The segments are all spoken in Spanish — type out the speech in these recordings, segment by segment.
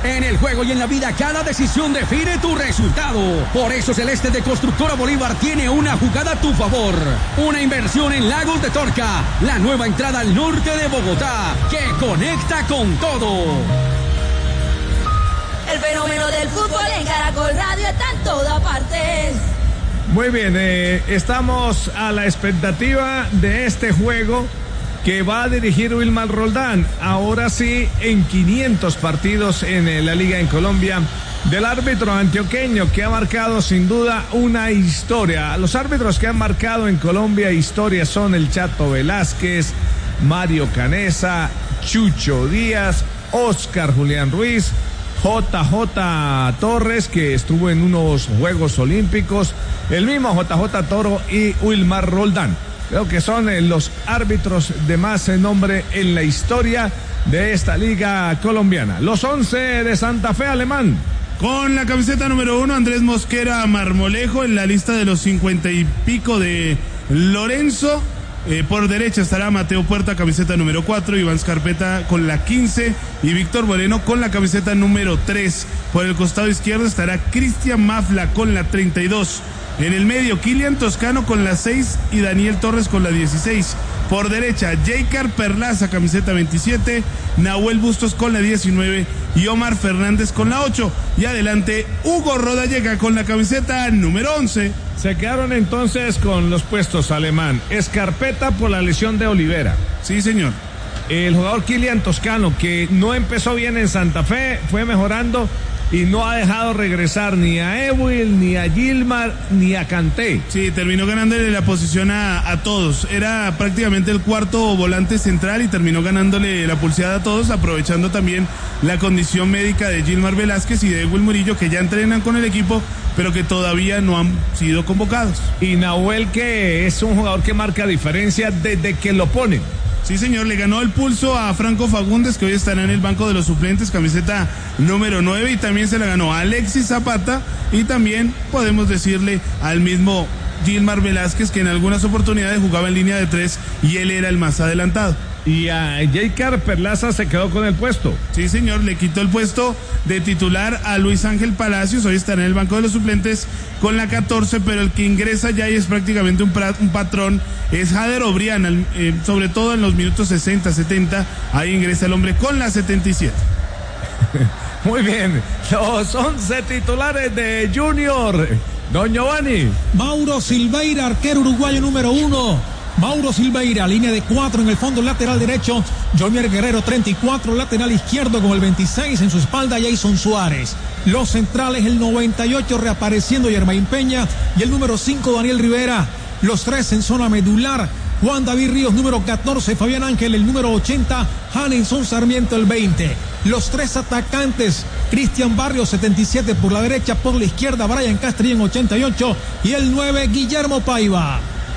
En el juego y en la vida, cada decisión define tu resultado. Por eso Celeste de Constructora Bolívar tiene una jugada a tu favor. Una inversión en Lagos de Torca, la nueva entrada al norte de Bogotá, que conecta con todo. El fenómeno del fútbol en Caracol Radio está en todas partes. Muy bien, estamos a la expectativa de este juego que va a dirigir Wilmar Roldán, ahora sí en 500 partidos en la Liga en Colombia, del árbitro antioqueño que ha marcado sin duda una historia. Los árbitros que han marcado en Colombia historia son el Chato Velázquez, Mario Canesa, Chucho Díaz, Oscar Julián Ruiz, JJ Torres, que estuvo en unos Juegos Olímpicos, el mismo JJ Toro y Wilmar Roldán. Creo que son los árbitros de más nombre en la historia de esta liga colombiana. Los 11 de Santa Fe, Alemán. Con la camiseta número 1, Andrés Mosquera Marmolejo, en la lista de los 50 y pico de Lorenzo. Por derecha estará Mateo Puerta, camiseta número 4, Iván Scarpeta con la 15 y Víctor Moreno con la camiseta número 3. Por el costado izquierdo estará Cristian Mafla con la 32. En el medio, Kilian Toscano con la 6 y Daniel Torres con la 16. Por derecha, Jaycar Perlaza, camiseta 27, Nahuel Bustos con la 19 y Omar Fernández con la 8. Y adelante, Hugo Rodallega con la camiseta número 11. Se quedaron entonces con los puestos, Alemán. Escarpeta por la lesión de Olivera. Sí, señor. El jugador Kilian Toscano, que no empezó bien en Santa Fe, fue mejorando y no ha dejado regresar ni a Ewil, ni a Gilmar, ni a Kanté. Sí, terminó ganándole la posición a todos. Era prácticamente el cuarto volante central y terminó ganándole la pulseada a todos, aprovechando también la condición médica de Gilmar Velázquez y de Ewil Murillo, que ya entrenan con el equipo, pero que todavía no han sido convocados. Y Nahuel, que es un jugador que marca diferencia desde que lo ponen. Sí, señor, le ganó el pulso a Franco Fagundes, que hoy estará en el banco de los suplentes, camiseta número 9, y también se la ganó a Alexis Zapata, y también podemos decirle al mismo Gilmar Velázquez, que en algunas oportunidades jugaba en línea de 3 y él era el más adelantado. Y a Jaycar Perlaza se quedó con el puesto. Sí, señor, le quitó el puesto de titular a Luis Ángel Palacios, hoy estará en el banco de los suplentes con la 14, pero el que ingresa ya y es prácticamente un patrón, es Jader Obrián, sobre todo en los minutos 60, 70, ahí ingresa el hombre con la 77. Muy bien, los 11 titulares de Junior, don Giovanni. Mauro Silveira, arquero uruguayo número 1. Mauro Silveira, línea de 4 en el fondo lateral derecho. Jomier Guerrero, 34, lateral izquierdo con el 26 en su espalda, Jason Suárez. Los centrales, el 98 reapareciendo Yermain Peña y el número 5 Daniel Rivera. Los 3 en zona medular, Juan David Ríos, número 14, Fabián Ángel, el número 80, Hanenson Sarmiento, el 20. Los 3 atacantes, Cristian Barrios, 77 por la derecha, por la izquierda, Brian Castrillón, 88 y el 9, Guillermo Paiva.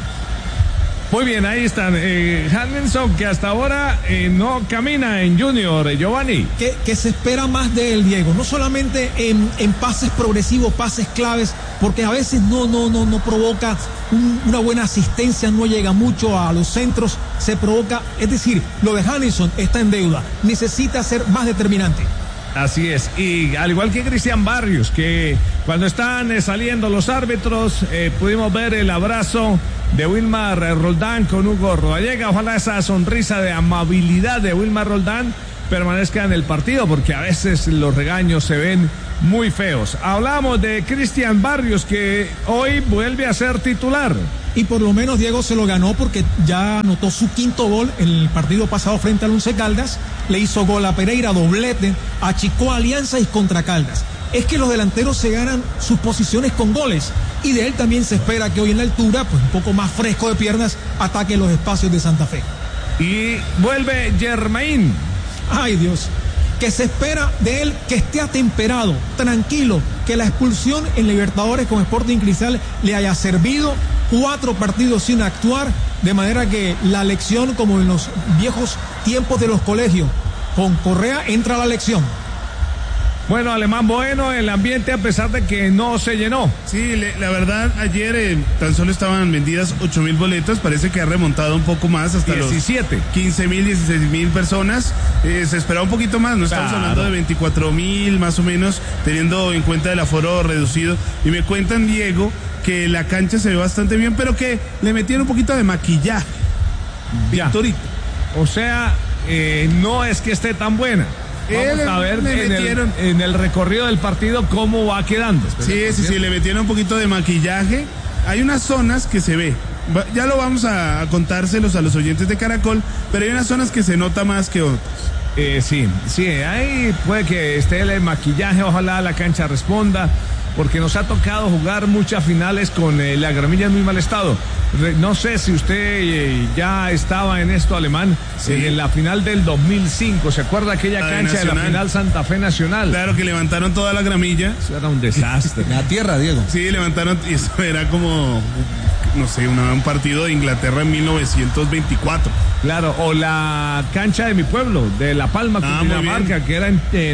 Muy bien, ahí están. Hanenson, que hasta ahora no camina en Junior, Giovanni. Que se espera más de él, Diego. No solamente en pases progresivos, pases claves, porque a veces no provoca una buena asistencia, no llega mucho a los centros, se provoca, es decir, lo de Hanenson está en deuda, necesita ser más determinante. Así es, y al igual que Cristian Barrios, que cuando están saliendo los árbitros, pudimos ver el abrazo de Wilmar Roldán con Hugo Rodallega. Ojalá esa sonrisa de amabilidad de Wilmar Roldán permanezca en el partido, porque a veces los regaños se ven muy feos. Hablamos de Cristian Barrios, que hoy vuelve a ser titular. Y por lo menos Diego se lo ganó, porque ya anotó su 5º gol en el partido pasado frente al Once Caldas, le hizo gol a Pereira, doblete, achicó a Alianza y contra Caldas. Es que los delanteros se ganan sus posiciones con goles, y de él también se espera que hoy en la altura, pues un poco más fresco de piernas, ataque los espacios de Santa Fe. Y vuelve Yermain. Ay, Dios, que se espera de él que esté atemperado, tranquilo, que la expulsión en Libertadores con Sporting Cristal le haya servido. 4 partidos sin actuar, de manera que la lección, como en los viejos tiempos de los colegios, con Correa entra la lección. Bueno, Alemán, bueno, el ambiente a pesar de que no se llenó. Sí, la verdad, ayer tan solo estaban vendidas 8.000 boletas, parece que ha remontado un poco más hasta 17. los 15.000, 16.000 personas. Se esperaba un poquito más, no estamos hablando de 24.000 más o menos, teniendo en cuenta el aforo reducido. Y me cuentan, Diego, que la cancha se ve bastante bien, pero que le metieron un poquito de maquillaje. Victorito. O sea, no es que esté tan buena. Vamos a ver en el recorrido del partido cómo va quedando. Sí, le metieron un poquito de maquillaje. Hay unas zonas que se ve. Ya lo vamos a contárselos a los oyentes de Caracol, pero hay unas zonas que se nota más que otras. Sí, ahí puede que esté el maquillaje, ojalá la cancha responda, porque nos ha tocado jugar muchas finales con la gramilla en muy mal estado. No sé si usted ya estaba en esto, Alemán, en la final del 2005, ¿se acuerda aquella cancha de la final Santa Fe Nacional? Claro, que levantaron toda la gramilla. Eso era un desastre. La tierra, Diego. Sí, levantaron, y eso era como, no sé, un partido de Inglaterra en 1924. Claro, o la cancha de mi pueblo, de La Palma, Cundinamarca, que era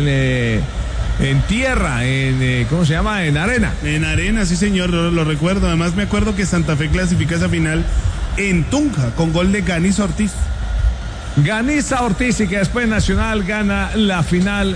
en tierra, ¿cómo se llama? En arena. En arena, sí señor, lo recuerdo. Además me acuerdo que Santa Fe clasifica esa final en Tunja, con gol de Ganiza Ortiz. Ganiza Ortiz, y que después Nacional gana la final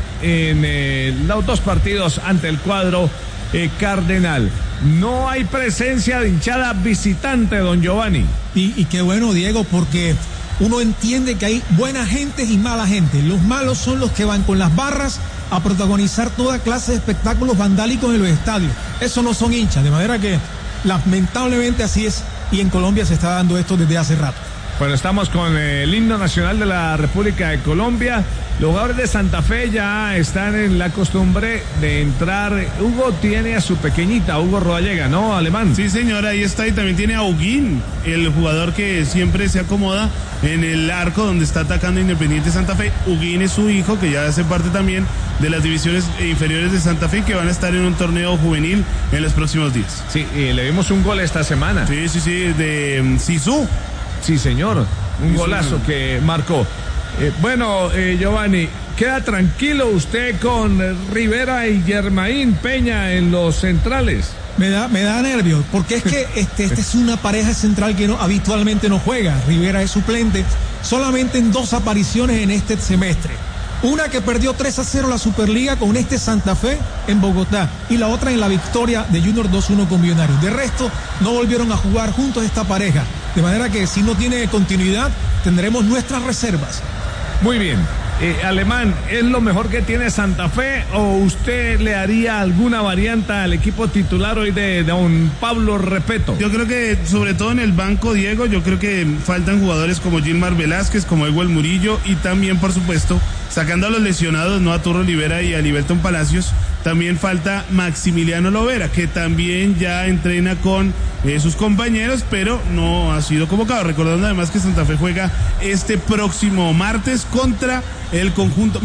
en los dos partidos ante el cuadro cardenal. No hay presencia de hinchada visitante, don Giovanni. Y qué bueno, Diego, porque uno entiende que hay buena gente y mala gente. Los malos son los que van con las barras a protagonizar toda clase de espectáculos vandálicos en los estadios. Eso no son hinchas, de manera que lamentablemente así es, y en Colombia se está dando esto desde hace rato. Bueno, estamos con el himno nacional de la República de Colombia. Los jugadores de Santa Fe ya están en la costumbre de entrar. Hugo tiene a su pequeñita, Hugo Rodallega, ¿no, Alemán? Sí, señor, ahí está, y también tiene a Huguín, el jugador que siempre se acomoda en el arco donde está atacando Independiente Santa Fe. Huguín es su hijo, que ya hace parte también de las divisiones inferiores de Santa Fe, que van a estar en un torneo juvenil en los próximos días. Sí, y le dimos un gol esta semana. Sí, de Sisu. Sí, señor, un golazo que marcó. Bueno, Giovanni, queda tranquilo usted con Rivera y Germain Peña en los centrales. Me da nervios, porque es que esta es una pareja central que habitualmente no juega. Rivera es suplente solamente en 2 apariciones en este semestre. Una que perdió 3-0 la Superliga con Santa Fe en Bogotá, y la otra en la victoria de Junior 2-1 con Millonarios. De resto, no volvieron a jugar juntos esta pareja. De manera que si no tiene continuidad, tendremos nuestras reservas. Muy bien. Alemán, ¿es lo mejor que tiene Santa Fe, o usted le haría alguna variante al equipo titular hoy de don Pablo Repeto? Yo creo que, sobre todo en el banco, Diego, yo creo que faltan jugadores como Gilmar Velázquez, como Ewell Murillo, y también, por supuesto, sacando a los lesionados, no a Turro Olivera y a Liberton Palacios, también falta Maximiliano Lovera, que también ya entrena con sus compañeros, pero no ha sido convocado. Recordando además que Santa Fe juega este próximo martes contra el conjunto,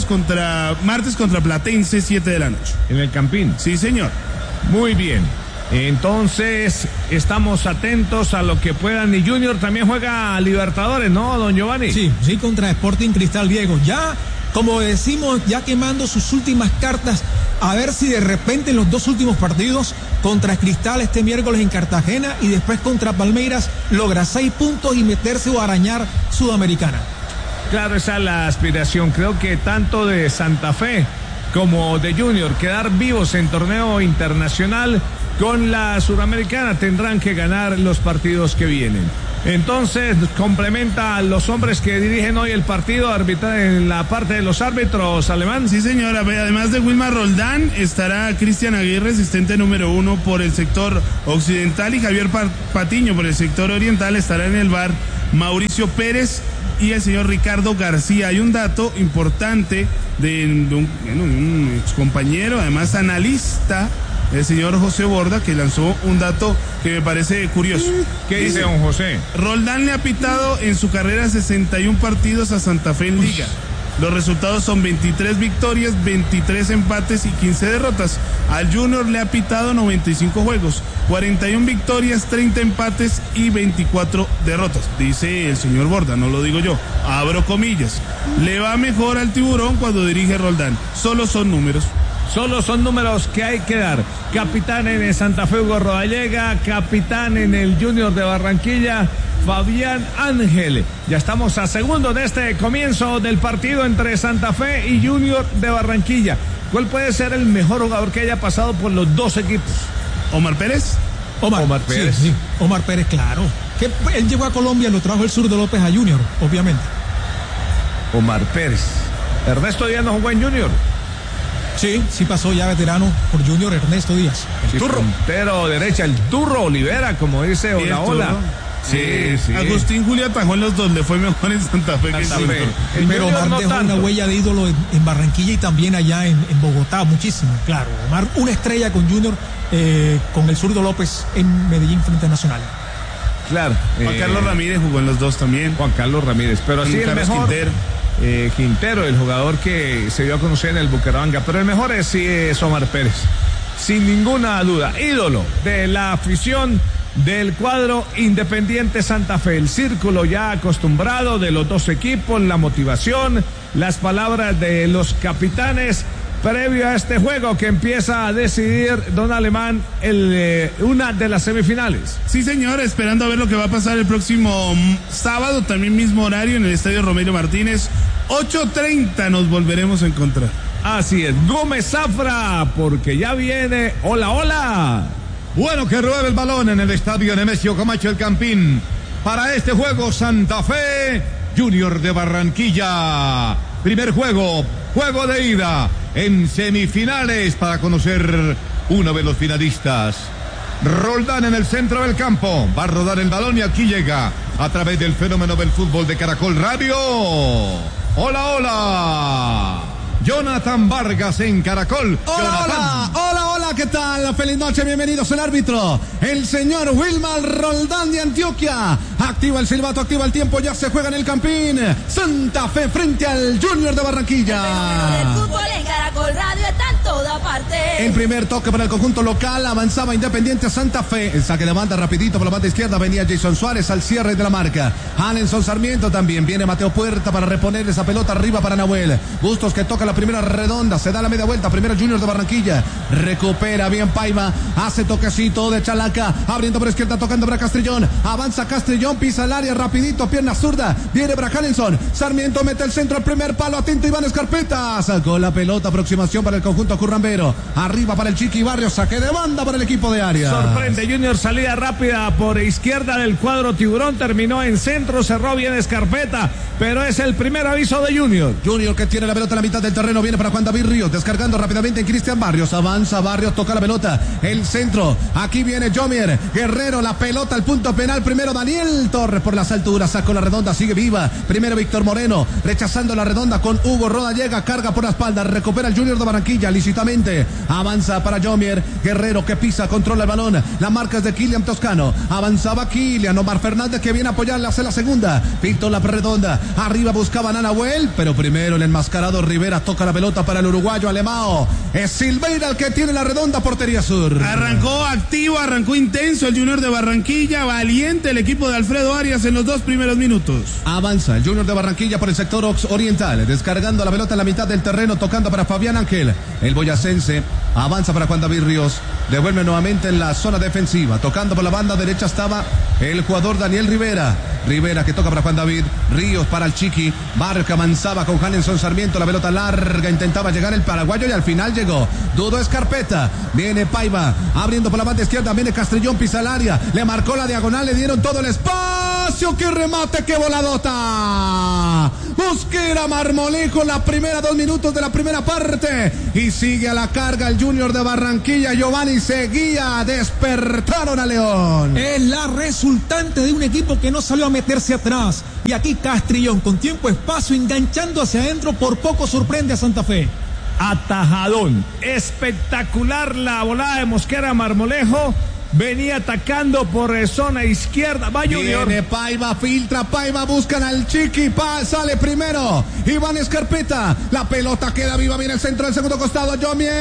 martes contra Platense, 7 de la noche. ¿En el Campín? Sí, señor. Muy bien. Entonces, estamos atentos a lo que puedan. Y Junior también juega a Libertadores, ¿no, don Giovanni? Sí, contra Sporting Cristal, Diego. Ya, como decimos, ya quemando sus últimas cartas, a ver si de repente en los 2 últimos partidos, contra Cristal este miércoles en Cartagena y después contra Palmeiras, logra 6 puntos y meterse o arañar Sudamericana. Claro, esa es la aspiración. Creo que tanto de Santa Fe como de Junior, quedar vivos en torneo internacional con la Sudamericana, tendrán que ganar los partidos que vienen. Entonces, complementa a los hombres que dirigen hoy el partido arbitral en la parte de los árbitros, Alemán. Sí, señora. Además de Wilmar Roldán, estará Cristian Aguirre, asistente número 1 por el sector occidental, y Javier Patiño por el sector oriental. Estará en el VAR Mauricio Pérez y el señor Ricardo García. Hay un dato importante de un ex compañero, además analista, el señor José Borda, que lanzó un dato que me parece curioso. ¿Qué dice don José? Roldán le ha pitado en su carrera 61 partidos a Santa Fe en Liga. Los resultados son 23 victorias, 23 empates y 15 derrotas. Al Junior le ha pitado 95 juegos, 41 victorias, 30 empates y 24 derrotas. Dice el señor Borda, no lo digo yo, abro comillas. Le va mejor al Tiburón cuando dirige Roldán. Solo son números. Solo son números que hay que dar. Capitán en el Santa Fe, Hugo Rodallega. Capitán en el Junior de Barranquilla, Fabián Ángel. Ya estamos a segundos de este comienzo del partido entre Santa Fe y Junior de Barranquilla. ¿Cuál puede ser el mejor jugador que haya pasado por los dos equipos? ¿Omar Pérez? Omar Pérez. Sí. Omar Pérez, claro. Que él llegó a Colombia, lo trajo el Zurdo López a Junior, obviamente. Omar Pérez. Ernesto Díaz no jugó en Junior. Sí pasó ya veterano por Junior, Ernesto Díaz. El turro. Puntero derecha, el turro Olivera, como dice Hola. Sí. Agustín Julio atajó en los dos, le fue mejor en Santa Fe que en Junior. Pero Omar dejó una huella de ídolo en Barranquilla y también allá en Bogotá, muchísimo, claro. Omar, una estrella con Junior, con el Zurdo López en Medellín frente a Nacional. Claro. Juan Carlos Ramírez jugó en los dos también. Juan Carlos Ramírez, pero así el mejor. Quintero, el jugador que se dio a conocer en el Bucaramanga, pero el mejor es Omar Pérez, sin ninguna duda, ídolo de la afición del cuadro Independiente Santa Fe. El círculo ya acostumbrado de los dos equipos, la motivación, las palabras de los capitanes previo a este juego que empieza a decidir don Alemán una de las semifinales. Sí, señor, esperando a ver lo que va a pasar el próximo sábado, también mismo horario en el Estadio Romelio Martínez, 8:30 nos volveremos a encontrar. Así es, Gómez Zafra, porque ya viene, hola. Bueno, que ruede el balón en el Estadio Nemesio Camacho El Campín. Para este juego, Santa Fe, Junior de Barranquilla. Primer juego de ida en semifinales para conocer uno de los finalistas. Roldán en el centro del campo, va a rodar el balón y aquí llega a través del fenómeno del fútbol de Caracol Radio. Hola. Jonathan Vargas en Caracol. Hola, ¿qué tal? Feliz noche, bienvenidos. El árbitro, el señor Wilmar Roldán de Antioquia. Activa el silbato, activa el tiempo, ya se juega en el Campín. Santa Fe frente al Junior de Barranquilla. El fenómeno del fútbol en Caracol Radio está en toda parte. El primer toque para el conjunto local, avanzaba Independiente Santa Fe. El saque de banda rapidito por la banda izquierda, venía Jason Suárez al cierre de la marca. Alenson Sarmiento también, viene Mateo Puerta para reponer esa pelota arriba para Nahuel. Bustos que toca la primera redonda, se da la media vuelta, primero Junior de Barranquilla, recupera bien Paiva, hace toquecito de Chalaca, abriendo por izquierda, tocando para Castrillón, avanza Castrillón, pisa el área rapidito, pierna zurda, viene Brajalenson, Sarmiento mete el centro al primer palo, atento Iván Escarpeta, sacó la pelota, aproximación para el conjunto currambero, arriba para el Chiqui Barrios, saque de banda para el equipo de área. Sorprende Junior, salida rápida por izquierda del cuadro Tiburón, terminó en centro, cerró bien Escarpeta, pero es el primer aviso de Junior. Junior que tiene la pelota en la mitad del terreno, viene para Juan David Ríos, descargando rápidamente en Cristian Barrios, avanza Barrios, toca la pelota, el centro, aquí viene Jomier Guerrero, la pelota al punto penal, primero Daniel Torres por las alturas, sacó la redonda, sigue viva, primero Víctor Moreno, rechazando la redonda con Hugo Rodallega, carga por la espalda, recupera el Junior de Barranquilla, lícitamente, avanza para Jomier Guerrero que pisa, controla el balón, la marca es de Kilian Toscano, avanzaba Kilian, Omar Fernández que viene a apoyarle, hace la segunda, pintó la redonda, arriba buscaban a Nahuel, pero primero el enmascarado Rivera toca la pelota para el uruguayo Alemão. Es Silveira el que tiene la redonda, portería sur. Arrancó activo, arrancó intenso el Junior de Barranquilla, valiente el equipo de Alfredo Arias en los 2 primeros minutos. Avanza el Junior de Barranquilla por el sector oriental, descargando la pelota en la mitad del terreno, tocando para Fabián Ángel. El boyacense avanza para Juan David Ríos, devuelve nuevamente en la zona defensiva, tocando por la banda derecha estaba el jugador Daniel Rivera que toca para Juan David Ríos, para el Chiqui Barrios que avanzaba con Alenson Sarmiento, la pelota larga, intentaba llegar el paraguayo y al final llegó Dudo Escarpeta, viene Paiva abriendo por la banda izquierda, viene Castrillón, pisa el área, le marcó la diagonal, le dieron todo el espacio, que remate, que voladota, Mosquera Marmolejo, la primera 2 minutos de la primera parte y sigue a la carga el Junior de Barranquilla. Giovanni Seguía, despertaron a León. Es la resultante de un equipo que no salió a meterse atrás. Y aquí Castrillón, con tiempo, espacio, enganchando hacia adentro, por poco sorprende a Santa Fe. Atajadón, espectacular la volada de Mosquera Marmolejo, venía atacando por zona izquierda. Va Junior. Viene Paiva, filtra Paiva, buscan al Chiqui, sale primero Iván Escarpeta, la pelota queda viva, viene el centro del segundo costado,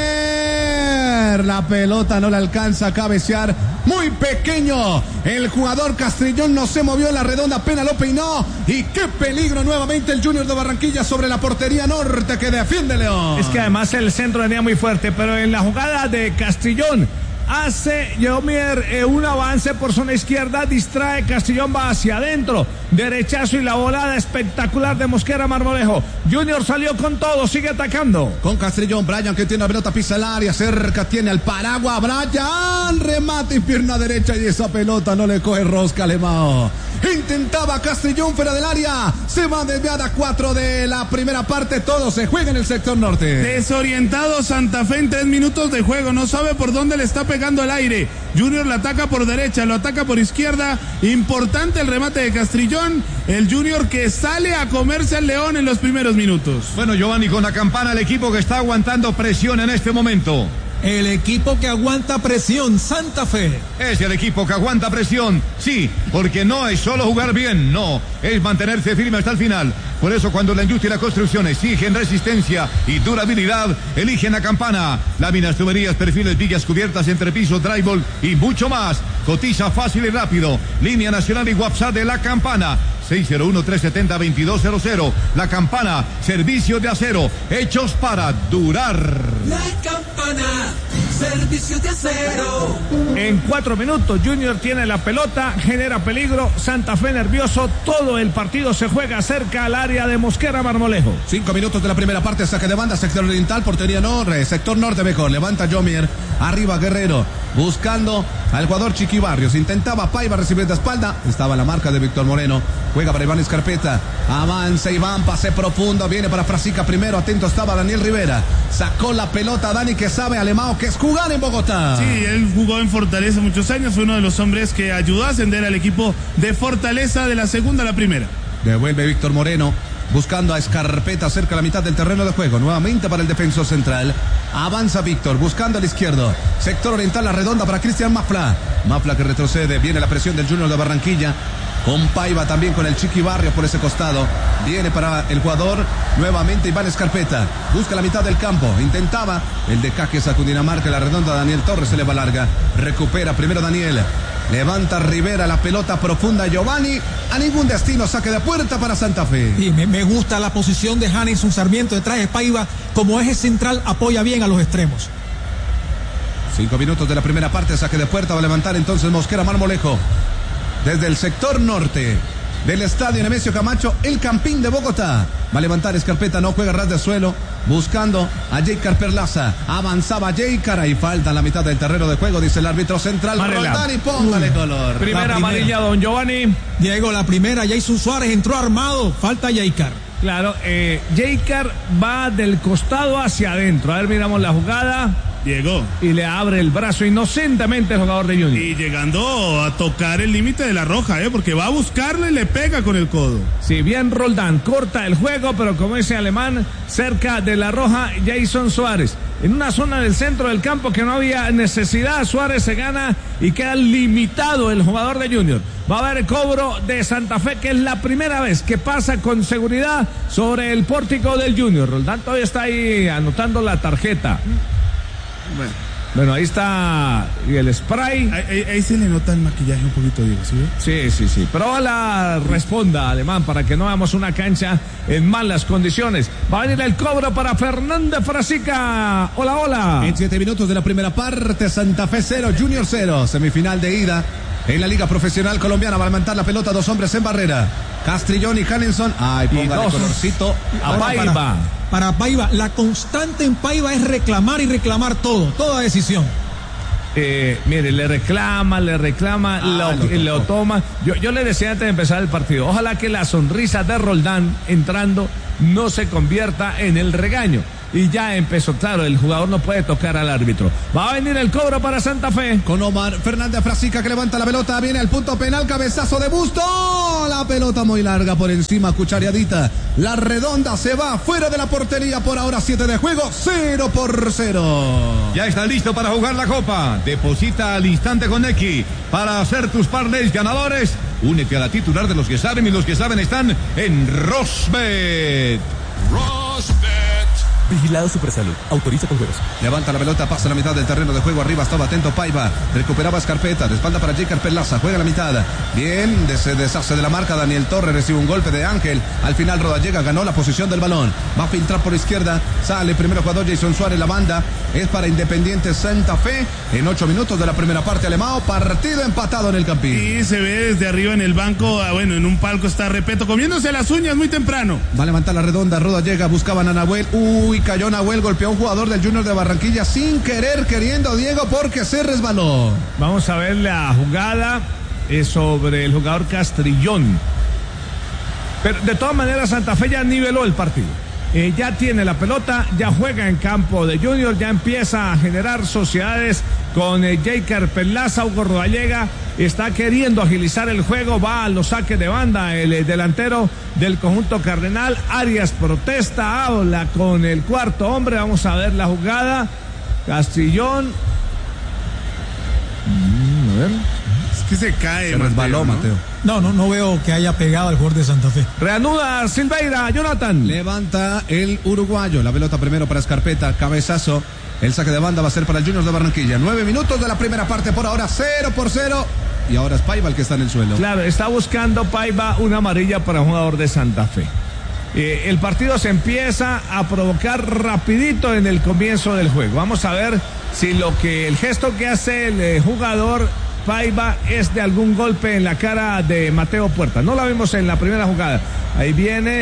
Jomier, la pelota no le alcanza a cabecear, muy pequeño, el jugador Castrillón no se movió en la redonda, apenas lo peinó, y qué peligro nuevamente el Junior de Barranquilla sobre la portería norte que defiende León. Es que además el centro venía muy fuerte, pero en la jugada de Castrillón hace Jomier un avance por zona izquierda, distrae, Castrillón va hacia adentro, derechazo y la volada espectacular de Mosquera Marmolejo. Junior salió con todo, sigue atacando. Con Castrillón, Brian que tiene la pelota, pisa el área, cerca tiene al Paragua, Brian, remate y pierna derecha y esa pelota no le coge rosca Alemão. Intentaba Castrillón fuera del área, se va desviada 4 de la primera parte, todo se juega en el sector norte. Desorientado Santa Fe en 3 minutos de juego, no sabe por dónde le está pegando el aire. Junior lo ataca por derecha, lo ataca por izquierda, importante el remate de Castrillón, el Junior que sale a comerse al León en los primeros minutos. Bueno, Giovanni, con la campana, el equipo que está aguantando presión en este momento. El equipo que aguanta presión, Santa Fe. Es el equipo que aguanta presión, sí, porque no es solo jugar bien, no, es mantenerse firme hasta el final. Por eso cuando la industria y la construcción exigen resistencia y durabilidad, eligen la campana. Láminas, tuberías, perfiles, vigas, cubiertas, entrepisos, drywall y mucho más. Cotiza fácil y rápido. Línea nacional y WhatsApp de la campana. 601-370-2200. La campana, servicio de acero, hechos para durar. La campana, servicio de acero. En 4 minutos Junior tiene la pelota, genera peligro, Santa Fe nervioso, todo el partido se juega cerca al área de Mosquera Marmolejo. 5 minutos de la primera parte, saque de banda, sector oriental, portería norte, sector norte mejor, levanta Jomier, arriba Guerrero, buscando al jugador Chiqui Barrios, intentaba Paiva recibir de espalda, estaba la marca de Víctor Moreno, juega para Iván Escarpeta, avanza Iván, pase profundo, viene para Frasica primero, atento estaba Daniel Rivera, sacó la pelota Dani que sabe Alemão que es jugar en Bogotá. Sí, él jugó en Fortaleza muchos años, fue uno de los hombres que ayudó a ascender al equipo de Fortaleza de la segunda a la primera. Devuelve Víctor Moreno, buscando a Escarpeta cerca de la mitad del terreno de juego, nuevamente para el defensor central, avanza Víctor, buscando al izquierdo, sector oriental, la redonda para Cristian Mafla que retrocede, viene la presión del Junior de Barranquilla, con Paiva también con el Chiqui Barrios por ese costado, viene para el jugador, nuevamente Iván Escarpeta, busca la mitad del campo, intentaba el de Caques a Cundinamarca, la redonda Daniel Torres se le va larga, recupera primero Daniel, levanta Rivera, la pelota profunda Giovanni, a ningún destino, saque de puerta para Santa Fe. Y me gusta la posición de Hanison Sarmiento detrás de Paiva, como eje central apoya bien a los extremos. 5 minutos de la primera parte, saque de puerta, va a levantar entonces Mosquera Marmolejo. Desde el sector norte del estadio Nemesio Camacho, el Campín de Bogotá. Va a levantar Escarpeta, no juega ras de suelo, buscando a Jaycar Perlaza. Avanzaba Jaycar y falta en la mitad del terreno de juego, dice el árbitro central. Roldán y póngale color. Primera amarilla, don Giovanni. Diego, la primera, Jason Suárez entró armado, falta Jaycar. Claro, Jaycar va del costado hacia adentro. A ver, miramos la jugada. Llegó. Y le abre el brazo inocentemente el jugador de Junior. Y llegando a tocar el límite de la roja, porque va a buscarle y le pega con el codo. Sí, bien Roldán, corta el juego, pero como ese alemán, cerca de la roja, Jason Suárez. En una zona del centro del campo que no había necesidad, Suárez se gana y queda limitado el jugador de Junior. Va a haber cobro de Santa Fe, que es la primera vez que pasa con seguridad sobre el pórtico del Junior. Roldán todavía está ahí anotando la tarjeta. Bueno, ahí está el spray. Ahí se le nota el maquillaje un poquito, Diego, ¿sí? Sí. Pero ojalá responda, alemán, para que no hagamos una cancha en malas condiciones. Va a venir el cobro para Fernández Frasica. Hola. En 7 minutos de la primera parte, Santa Fe 0, Junior 0. Semifinal de ida en la Liga Profesional Colombiana. Va a levantar la pelota, 2 hombres en barrera. Castrillón y Hanison. Ay, póngale colorcito. A Paiva. Para Paiva, la constante en Paiva es reclamar y reclamar todo, toda decisión. Mire, le reclama, lo toma. Yo le decía antes de empezar el partido, ojalá que la sonrisa de Roldán entrando no se convierta en el regaño. y ya empezó. Claro, el jugador no puede tocar al árbitro. Va a venir el cobro para Santa Fe. Con Omar Fernández Frasica que levanta la pelota, viene al punto penal, cabezazo de Busto, la pelota muy larga por encima, cuchareadita, la redonda se va fuera de la portería, por ahora 7 de juego, 0-0. Ya está listo para jugar la copa. Deposita al instante con X para hacer tus parlays ganadores. Únete a la titular de los que saben, y los que saben están en Rosbet. Vigilado Supersalud. Autoriza con juegos. Levanta la pelota, pasa la mitad del terreno de juego. Arriba estaba atento Paiva. Recuperaba Escarpeta. De espalda para J. Perlaza. Juega la mitad. Bien. Se deshace de la marca. Daniel Torres recibe un golpe de Ángel. Al final Rodallega ganó la posición del balón. Va a filtrar por izquierda. Sale primero jugador Jason Suárez. La banda es para Independiente Santa Fe. En 8 minutos de la primera parte, Alemão. Partido empatado en el Campín. Y se ve desde arriba en el banco. Bueno, en un palco está Repeto comiéndose las uñas muy temprano. Va a levantar la redonda. Rodallega. Buscaban a Nahuel. Uy, cayó Nahuel, golpeó a un jugador del Junior de Barranquilla sin querer, queriendo, Diego, porque se resbaló. Vamos a ver la jugada sobre el jugador Castrillón. Pero de todas maneras Santa Fe ya niveló el partido. Ya tiene la pelota, ya juega en campo de Junior, ya empieza a generar sociedades con J. Perlaza. Hugo Rodallega está queriendo agilizar el juego, va a los saques de banda el delantero del conjunto cardenal. Arias protesta, habla con el cuarto hombre. Vamos a ver la jugada. Castrillón. A ver. Es que se cae, se resbaló, Mateo. No veo que haya pegado al jugador de Santa Fe. Reanuda Silveira, Jonathan. Levanta el uruguayo, la pelota primero para Escarpeta, cabezazo. El saque de banda va a ser para el Junior de Barranquilla. 9 minutos de la primera parte, por ahora 0-0. Y ahora es Paiva el que está en el suelo. Claro, está buscando Paiva una amarilla para un jugador de Santa Fe. El partido se empieza a provocar rapidito en el comienzo del juego. Vamos a ver si el gesto que hace el jugador Paiva es de algún golpe en la cara de Mateo Puerta. No la vimos en la primera jugada. Ahí viene.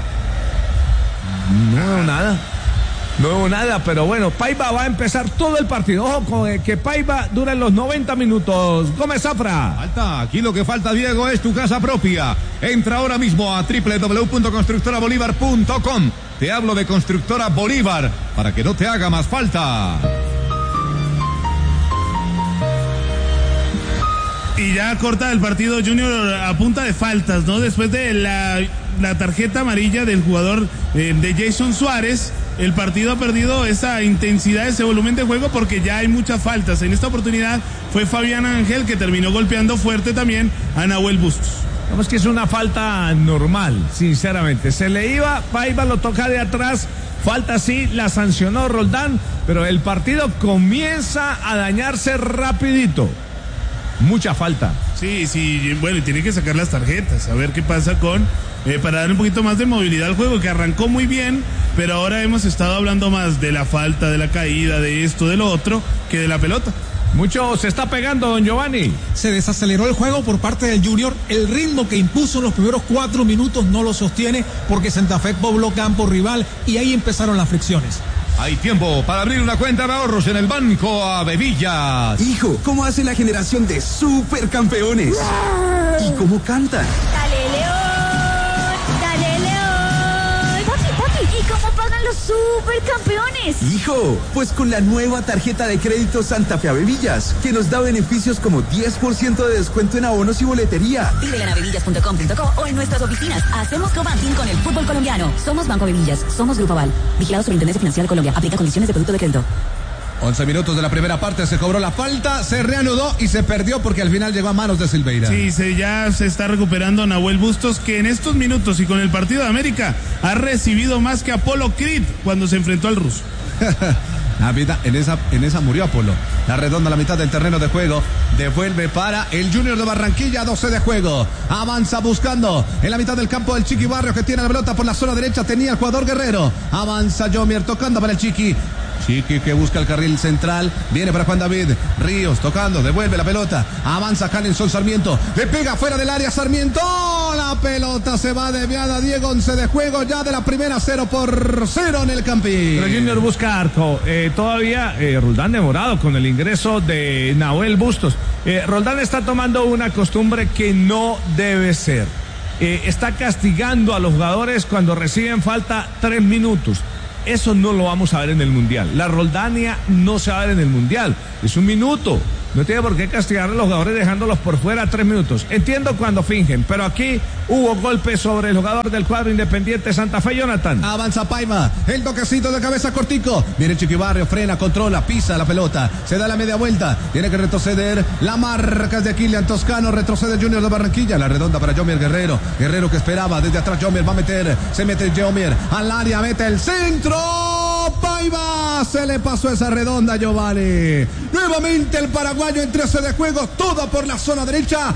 No hubo nada, pero bueno, Paiva va a empezar todo el partido. Ojo con que Paiva dura los 90 minutos. Gómez Zafra. Falta, aquí lo que falta, Diego, es tu casa propia. Entra ahora mismo a www.constructorabolívar.com. Te hablo de Constructora Bolívar para que no te haga más falta. Y ya corta el partido Junior a punta de faltas, ¿no? Después de la tarjeta amarilla del jugador de Jason Suárez, el partido ha perdido esa intensidad, ese volumen de juego, porque ya hay muchas faltas. En esta oportunidad fue Fabián Ángel que terminó golpeando fuerte también a Nahuel Bustos. Vamos, que es una falta normal, sinceramente. Se le iba, Paiva lo toca de atrás. Falta sí, la sancionó Roldán, pero el partido comienza a dañarse rapidito. Mucha falta. Sí, bueno, y tiene que sacar las tarjetas, a ver qué pasa para darle un poquito más de movilidad al juego, que arrancó muy bien, pero ahora hemos estado hablando más de la falta, de la caída, de esto, de lo otro, que de la pelota. Mucho se está pegando, don Giovanni. Se desaceleró el juego por parte del Junior. El ritmo que impuso en los primeros 4 minutos no lo sostiene, porque Santa Fe pobló campo rival y ahí empezaron las fricciones. Hay tiempo para abrir una cuenta de ahorros en el Banco Avevillas. Hijo, ¿cómo hace la generación de supercampeones? ¿Y cómo cantan? ¡Dale, León! ¡Dale, León! Papi, ¿y cómo pagan los supercampeones? Hijo, pues con la nueva tarjeta de crédito Santa Fe Avevillas, que nos da beneficios como 10% de descuento en abonos y boletería. Pídela en avevillas.com.co o en nuestras oficinas. Hacemos co-banking con el fútbol colombiano. Somos Banco Avevillas, somos Grupo Aval. Vigilados por Intendencia Financiera de Colombia. Aplica condiciones de producto de crédito. 11 minutos de la primera parte, se cobró la falta, se reanudó y se perdió porque al final llegó a manos de Silveira. Sí, ya se está recuperando Nahuel Bustos, que en estos minutos y con el partido de América ha recibido más que Apolo Creed cuando se enfrentó al ruso. En esa murió Apolo. La redonda a la mitad del terreno de juego. Devuelve para el Junior de Barranquilla. 12 de juego. Avanza buscando en la mitad del campo el Chiqui Barrios, que tiene la pelota por la zona derecha. Tenía el jugador Guerrero. Avanza Jomier tocando para el Chiqui. Chiqui que busca el carril central. Viene para Juan David Ríos tocando. Devuelve la pelota. Avanza Calenson Sarmiento. Le pega fuera del área Sarmiento. La pelota se va desviada. Diego, 11 de juego ya de la primera. 0-0 en el Campín. Pero Junior busca arco. Todavía Roldán demorado con el ingreso de Nahuel Bustos. Roldán está tomando una costumbre que no debe ser. Está castigando a los jugadores cuando reciben falta 3 minutos. eso no lo vamos a ver en el Mundial. La Roldania no se va a ver en el Mundial. Es un minuto. No tiene por qué castigar a los jugadores dejándolos por fuera 3 minutos. Entiendo cuando fingen, pero aquí hubo golpes sobre el jugador del cuadro Independiente Santa Fe, Jonathan. Avanza Paiva, el toquecito de cabeza cortico. Viene Chiquibarrio, frena, controla, pisa la pelota. Se da la media vuelta, tiene que retroceder. La marca es de Kilian Toscano, retrocede el Junior de Barranquilla. La redonda para Yomier Guerrero. Guerrero que esperaba, desde atrás Yomier va a meter. Se mete Yomier al área, mete el centro. Paiva, se le pasó esa redonda, Giovanni. Nuevamente el paraguayo en 13 de juego, toda por la zona derecha.